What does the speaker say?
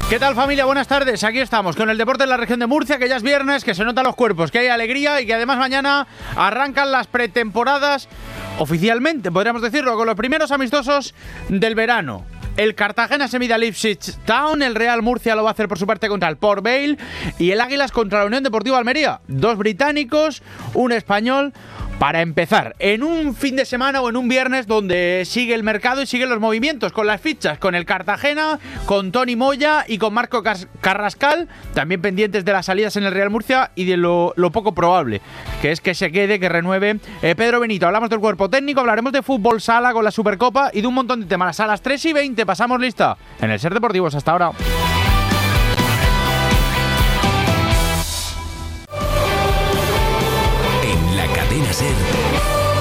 ¿Qué tal, familia? Buenas tardes. Aquí estamos con el deporte en la región de Murcia, que ya es viernes, que se notan los cuerpos, que hay alegría y que además mañana arrancan las pretemporadas oficialmente, podríamos decirlo, con los primeros amistosos del verano. El Cartagena se mide al Ipswich Town, el Real Murcia lo va a hacer por su parte contra el Port Vale y el Águilas contra la Unión Deportiva Almería. 2 británicos, un español. Para empezar, en un fin de semana o en un viernes donde sigue el mercado y siguen los movimientos con las fichas, con el Cartagena, con Tony Moya y con Marco Carrascal, también pendientes de las salidas en el Real Murcia y de lo poco probable, que es que se quede, que renueve Pedro Benito. Hablamos del cuerpo técnico, hablaremos de fútbol sala con la Supercopa y de un montón de temas. A las 3:20 pasamos lista en el Ser Deportivos. Hasta ahora.